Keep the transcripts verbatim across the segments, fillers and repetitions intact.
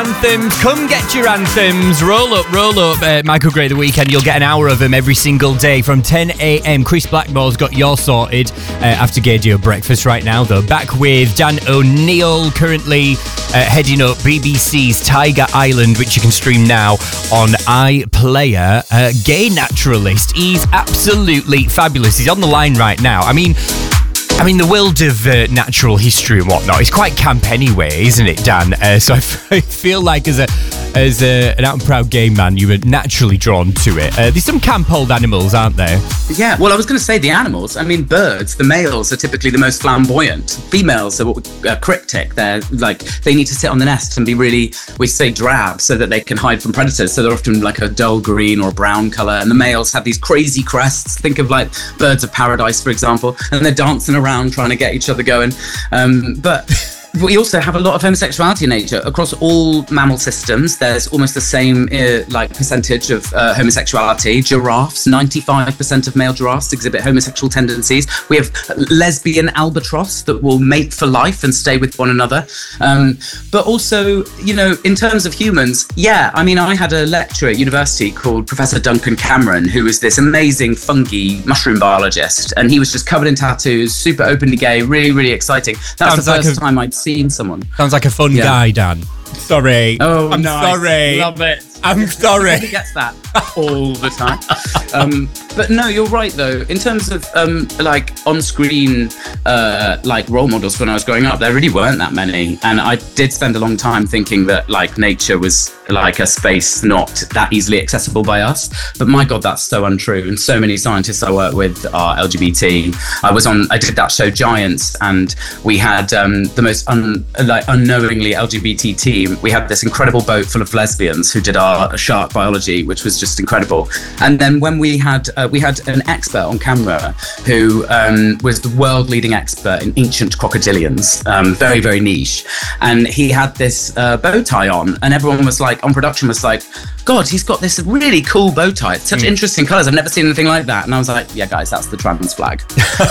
Anthems, come get your anthems. Roll up, roll up. Uh, Michael Gray, the weekend. You'll get an hour of them every single day from ten a.m. Chris Blackmore's got yours sorted uh, after Gaydio Breakfast right now, though. Back with Dan O'Neill, currently uh, heading up B B C's Tiger Island, which you can stream now on iPlayer. Uh, gay naturalist. He's absolutely fabulous. He's on the line right now. I mean... I mean, the world of uh, natural history and whatnot is quite camp anyway, isn't it, Dan? Uh, so I, f- I feel like as a as a, an out and proud gay man, you were naturally drawn to it. Uh, there's some camp old animals, aren't there? Yeah, well, I was going to say the animals. I mean, birds, the males are typically the most flamboyant. Females are uh, cryptic. They're like, they need to sit on the nest and be really, we say drab, so that they can hide from predators. So they're often like a dull green or brown colour. And the males have these crazy crests. Think of like birds of paradise, for example, and they're dancing around trying to get each other going. Um, but we also have a lot of homosexuality in nature. Across all mammal systems, there's almost the same uh, like percentage of uh, homosexuality. Giraffes, ninety-five percent of male giraffes exhibit homosexual tendencies. We have lesbian albatross that will mate for life and stay with one another. Um, but also, you know, in terms of humans, yeah, I mean, I had a lecturer at university called Professor Duncan Cameron, who was this amazing fungi mushroom biologist. And he was just covered in tattoos, super openly gay, really, really exciting. That's Sounds the first like a- time I'd seen someone. Sounds like a fun yeah. guy, Dan. Sorry. Oh, I'm nice. sorry. Love it. I'm sorry. He gets that all the time. Um, but no, you're right though. In terms of um, like on-screen uh, like role models when I was growing up, there really weren't that many. And I did spend a long time thinking that like nature was like a space not that easily accessible by us. But my God, that's so untrue. And so many scientists I work with are L G B T. I was on, I did that show Giants, and we had um, the most un, like unknowingly L G B T team. We had this incredible boat full of lesbians who did our shark biology, which was just incredible. And then when we had uh, we had an expert on camera who um, was the world leading expert in ancient crocodilians, um, very, very niche. And he had this uh, bow tie on, and everyone was like, on production was like, God, he's got this really cool bow tie. It's such mm. interesting colours. I've never seen anything like that. And I was like, yeah, guys, that's the trans flag.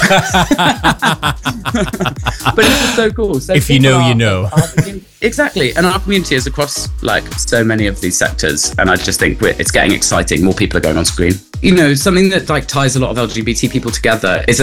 But it was so cool. So if you know, are, you know. Exactly. And our community is across like so many of these sectors. And I just think we're, it's getting exciting. More people are going on screen. You know, something that like ties a lot of L G B T people together is